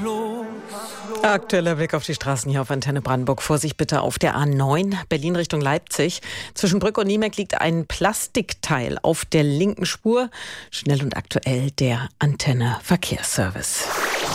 Aktueller Blick auf die Straßen hier auf Antenne Brandenburg. Vorsicht bitte auf der A9, Berlin Richtung Leipzig. Zwischen Brück und Niemek liegt ein Plastikteil auf der linken Spur. Schnell und aktuell der Antenne Verkehrsservice.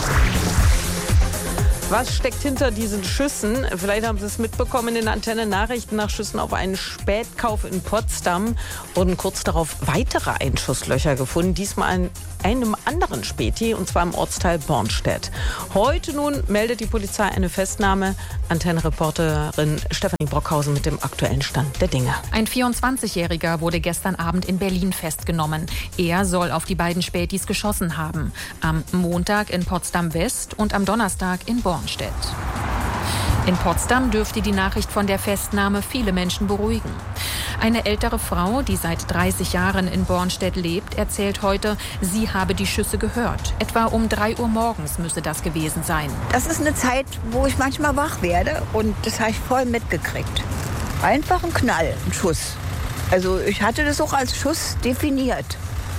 Was steckt hinter diesen Schüssen? Vielleicht haben Sie es mitbekommen in den Antenne-Nachrichten. Nach Schüssen auf einen Spätkauf in Potsdam wurden kurz darauf weitere Einschusslöcher gefunden. Diesmal an einem anderen Späti, und zwar im Ortsteil Bornstedt. Heute nun meldet die Polizei eine Festnahme. Antenne-Reporterin Stefanie Brockhausen mit dem aktuellen Stand der Dinge. Ein 24-Jähriger wurde gestern Abend in Berlin festgenommen. Er soll auf die beiden Spätis geschossen haben. Am Montag in Potsdam-West und am Donnerstag in Bornstedt. In Potsdam dürfte die Nachricht von der Festnahme viele Menschen beruhigen. Eine ältere Frau, die seit 30 Jahren in Bornstedt lebt, erzählt heute, sie habe die Schüsse gehört. Etwa um 3 Uhr morgens müsse das gewesen sein. Das ist eine Zeit, wo ich manchmal wach werde und das habe ich voll mitgekriegt. Einfach ein Knall, ein Schuss. Also ich hatte das auch als Schuss definiert.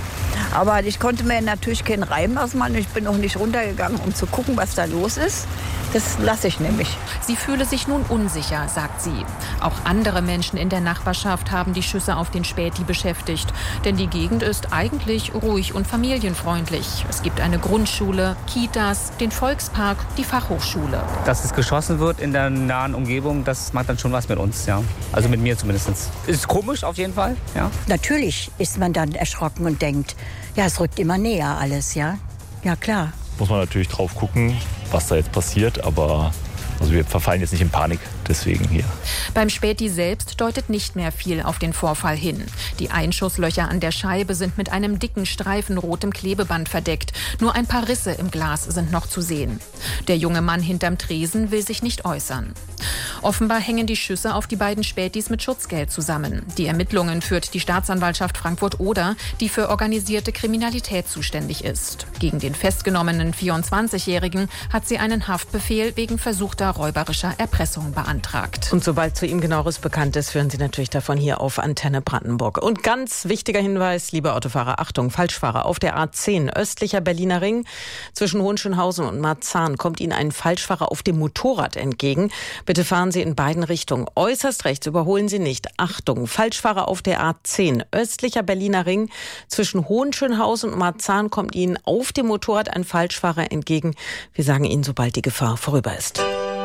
Aber ich konnte mir natürlich keinen Reim ausmachen. Ich bin auch nicht runtergegangen, um zu gucken, was da los ist. Das lasse ich nämlich. Sie fühle sich nun unsicher, sagt sie. Auch andere Menschen in der Nachbarschaft haben die Schüsse auf den Späti beschäftigt. Denn die Gegend ist eigentlich ruhig und familienfreundlich. Es gibt eine Grundschule, Kitas, den Volkspark, die Fachhochschule. Dass es geschossen wird in der nahen Umgebung, das macht dann schon was mit uns, ja. Also mit mir zumindest. Ist komisch auf jeden Fall, ja. Natürlich ist man dann erschrocken und denkt, ja, es rückt immer näher alles, ja. Ja, klar. Muss man natürlich drauf gucken, was da jetzt passiert, aber also wir verfallen jetzt nicht in Panik, deswegen hier. Beim Späti selbst deutet nicht mehr viel auf den Vorfall hin. Die Einschusslöcher an der Scheibe sind mit einem dicken Streifen rotem Klebeband verdeckt. Nur ein paar Risse im Glas sind noch zu sehen. Der junge Mann hinterm Tresen will sich nicht äußern. Offenbar hängen die Schüsse auf die beiden Spätis mit Schutzgeld zusammen. Die Ermittlungen führt die Staatsanwaltschaft Frankfurt-Oder, die für organisierte Kriminalität zuständig ist. Gegen den festgenommenen 24-Jährigen hat sie einen Haftbefehl wegen versuchter räuberischer Erpressung beantragt. Und sobald zu ihm Genaueres bekannt ist, hören Sie natürlich davon hier auf Antenne Brandenburg. Und ganz wichtiger Hinweis, liebe Autofahrer, Achtung, Falschfahrer. Auf der A10 östlicher Berliner Ring zwischen Hohenschönhausen und Marzahn kommt Ihnen ein Falschfahrer auf dem Motorrad entgegen. Bitte fahren Sie in beiden Richtungen. Äußerst rechts überholen Sie nicht. Achtung, Falschfahrer auf der A10 östlicher Berliner Ring zwischen Hohenschönhausen und Marzahn kommt Ihnen auf dem Motorrad ein Falschfahrer entgegen. Wir sagen Ihnen, sobald die Gefahr vorüber ist.